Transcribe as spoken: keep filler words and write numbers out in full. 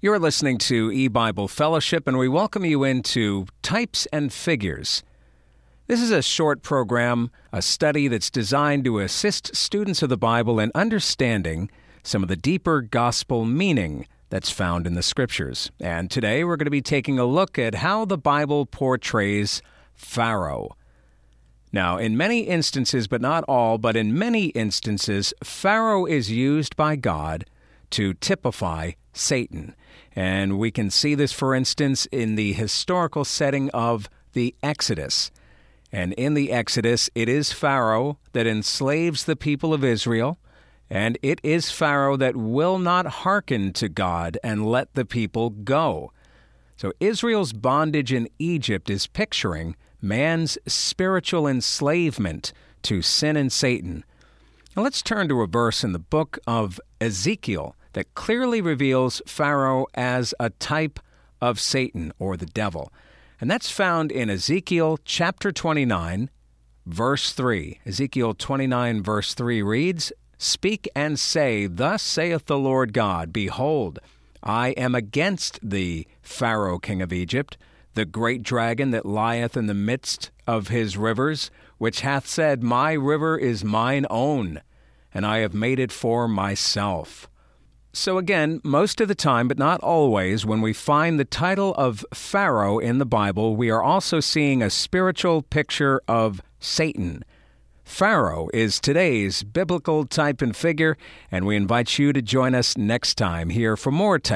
You're listening to E-Bible Fellowship, and we welcome you into Types and Figures. This is a short program, a study that's designed to assist students of the Bible in understanding some of the deeper gospel meaning that's found in the Scriptures. And today we're going to be taking a look at how the Bible portrays Pharaoh. Now, in many instances, but not all, but in many instances, Pharaoh is used by God to typify Satan. And we can see this, for instance, in the historical setting of the Exodus. And in the Exodus, it is Pharaoh that enslaves the people of Israel, and it is Pharaoh that will not hearken to God and let the people go. So Israel's bondage in Egypt is picturing man's spiritual enslavement to sin and Satan. Now let's turn to a verse in the book of Ezekiel that clearly reveals Pharaoh as a type of Satan or the devil. And that's found in Ezekiel chapter twenty-nine, verse three. Ezekiel twenty-nine, verse three reads, "Speak and say, Thus saith the Lord God, Behold, I am against thee, Pharaoh king of Egypt, the great dragon that lieth in the midst of his rivers, which hath said, My river is mine own, and I have made it for myself." So again, most of the time, but not always, when we find the title of Pharaoh in the Bible, we are also seeing a spiritual picture of Satan. Pharaoh is today's biblical type and figure, and we invite you to join us next time here for more